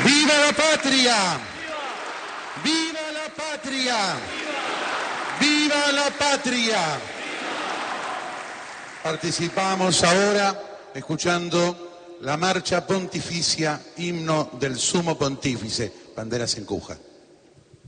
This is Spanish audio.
¡Viva la patria! ¡Viva la patria! ¡Viva la patria! Participamos ahora escuchando la marcha pontificia, himno del sumo pontífice, Banderas en Cuja.